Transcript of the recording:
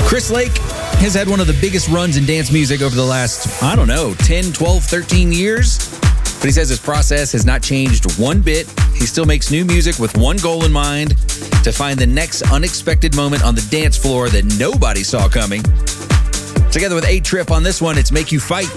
Chris Lake has had one of the biggest runs in dance music over the last, 10, 12, 13 years. But he says his process has not changed one bit. He still makes new music with one goal in mind: to find the next unexpected moment on the dance floor that nobody saw coming. Together with A-Trip on this one, it's Make You Fight.